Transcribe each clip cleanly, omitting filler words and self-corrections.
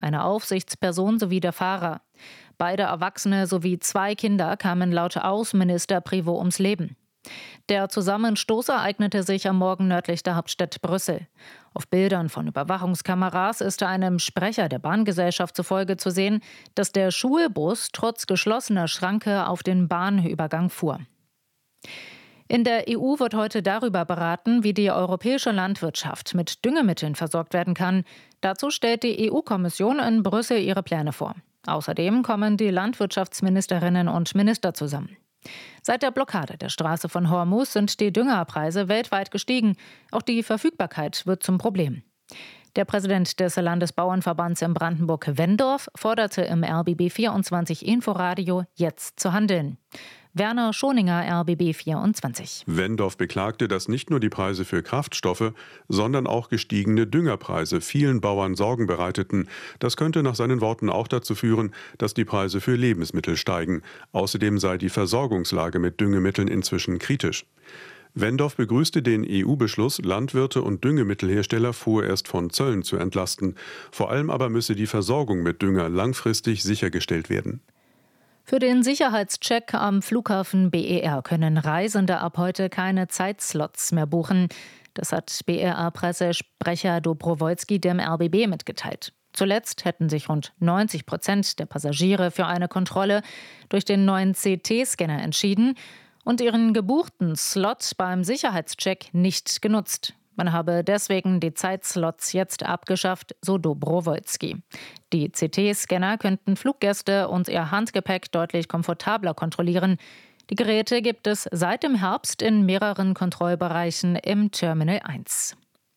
eine Aufsichtsperson sowie der Fahrer. Beide Erwachsene sowie 2 Kinder kamen laut Außenminister Privo ums Leben. Der Zusammenstoß ereignete sich am Morgen nördlich der Hauptstadt Brüssel. Auf Bildern von Überwachungskameras ist einem Sprecher der Bahngesellschaft zufolge zu sehen, dass der Schulbus trotz geschlossener Schranke auf den Bahnübergang fuhr. In der EU wird heute darüber beraten, wie die europäische Landwirtschaft mit Düngemitteln versorgt werden kann. Dazu stellt die EU-Kommission in Brüssel ihre Pläne vor. Außerdem kommen die Landwirtschaftsministerinnen und Minister zusammen. Seit der Blockade der Straße von Hormuz sind die Düngerpreise weltweit gestiegen. Auch die Verfügbarkeit wird zum Problem. Der Präsident des Landesbauernverbands in Brandenburg, Wendorf, forderte im RBB 24 Inforadio, jetzt zu handeln. Werner Schoninger, RBB 24. Wendorf beklagte, dass nicht nur die Preise für Kraftstoffe, sondern auch gestiegene Düngerpreise vielen Bauern Sorgen bereiteten. Das könnte nach seinen Worten auch dazu führen, dass die Preise für Lebensmittel steigen. Außerdem sei die Versorgungslage mit Düngemitteln inzwischen kritisch. Wendorf begrüßte den EU-Beschluss, Landwirte und Düngemittelhersteller vorerst von Zöllen zu entlasten. Vor allem aber müsse die Versorgung mit Dünger langfristig sichergestellt werden. Für den Sicherheitscheck am Flughafen BER können Reisende ab heute keine Zeitslots mehr buchen. Das hat BER-Pressesprecher Dobrowolski dem RBB mitgeteilt. Zuletzt hätten sich rund 90% der Passagiere für eine Kontrolle durch den neuen CT-Scanner entschieden und ihren gebuchten Slot beim Sicherheitscheck nicht genutzt. Man habe deswegen die Zeitslots jetzt abgeschafft, so Dobrowolski. Die CT-Scanner könnten Fluggäste und ihr Handgepäck deutlich komfortabler kontrollieren. Die Geräte gibt es seit dem Herbst in mehreren Kontrollbereichen im Terminal 1.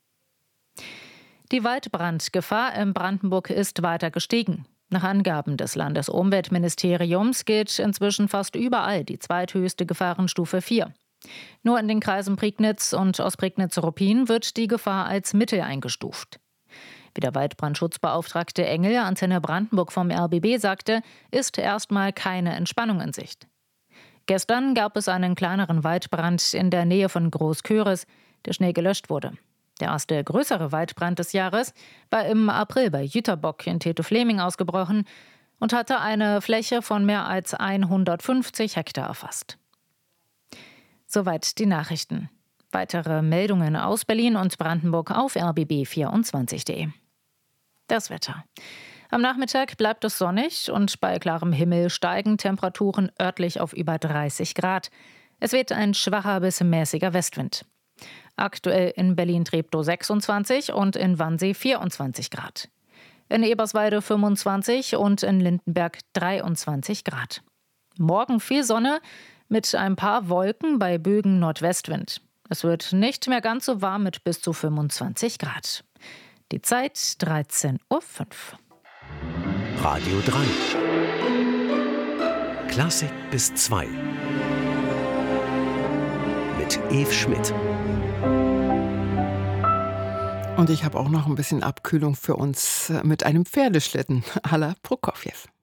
Die Waldbrandgefahr in Brandenburg ist weiter gestiegen. Nach Angaben des Landesumweltministeriums gilt inzwischen fast überall die zweithöchste Gefahrenstufe 4. Nur in den Kreisen Prignitz und Ostprignitz-Ruppin wird die Gefahr als mittel eingestuft. Wie der Waldbrandschutzbeauftragte Engel Antenne Brandenburg vom RBB sagte, ist erstmal keine Entspannung in Sicht. Gestern gab es einen kleineren Waldbrand in der Nähe von Großköris, der schnell gelöscht wurde. Der erste größere Waldbrand des Jahres war im April bei Jüterbock in Teto-Fleming ausgebrochen und hatte eine Fläche von mehr als 150 Hektar erfasst. Soweit die Nachrichten. Weitere Meldungen aus Berlin und Brandenburg auf rbb24.de. Das Wetter. Am Nachmittag bleibt es sonnig und bei klarem Himmel steigen Temperaturen örtlich auf über 30 Grad. Es weht ein schwacher bis mäßiger Westwind. Aktuell in Berlin-Treptow 26 und in Wannsee 24 Grad. In Eberswalde 25 und in Lindenberg 23 Grad. Morgen viel Sonne mit ein paar Wolken bei Bögen Nordwestwind. Es wird nicht mehr ganz so warm mit bis zu 25 Grad. Die Zeit 13:05 Uhr. Radio 3. Klassik bis 2. Mit Eve Schmidt. Und ich habe auch noch ein bisschen Abkühlung für uns mit einem Pferdeschlitten à la Prokofjew.